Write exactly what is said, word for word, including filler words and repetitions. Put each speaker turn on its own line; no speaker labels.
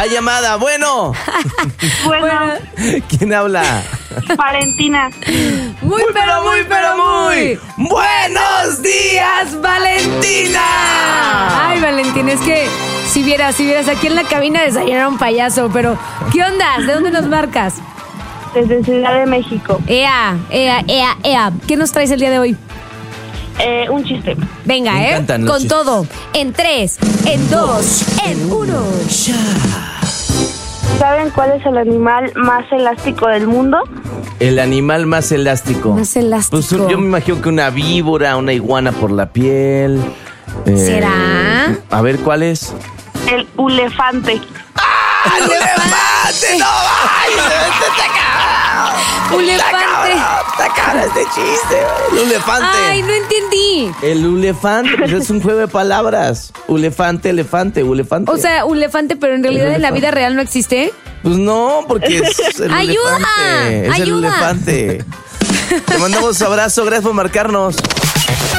Hay llamada, bueno.
Bueno,
¿Quién habla?
Valentina.
Muy, pero muy, pero muy.
¡Buenos días, Valentina!
Ay, Valentina, es que si vieras, si vieras aquí en la cabina desayunaron payaso, pero ¿qué onda? ¿De dónde nos marcas?
Desde Ciudad de México.
Ea, ea, ea, ea. ¿Qué nos traes el día de hoy?
Eh, un chiste.
Venga,
Me
¿eh?
encantan los
Con
chistes.
todo. En tres, en dos, en uno.
¿Saben cuál es el animal más elástico del mundo?
El animal más elástico.
Más elástico.
Pues yo me imagino que una víbora, una iguana por la piel. Eh,
¿Será?
A ver, ¿cuál es?
El ulefante.
¡Ah, elefante! ¡No vayas!
Un elefante.
Está cara este chiste, el elefante.
Ay, no entendí.
El elefante, pues es un juego de palabras. Elefante, elefante, elefante.
O sea, un elefante, pero en realidad en la
elefante.
vida real no existe.
Pues no, porque es el
¡Ayuda!
elefante. Es
¡Ayuda!
el elefante. Te mandamos un abrazo, gracias por marcarnos.